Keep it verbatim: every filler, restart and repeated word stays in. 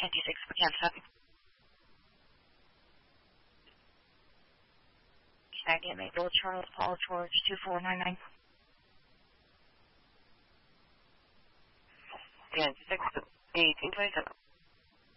fifty-six for Kansas. Can I get Maple Charles Paul George two four nine nine? Kansas six eighteen twenty-seven.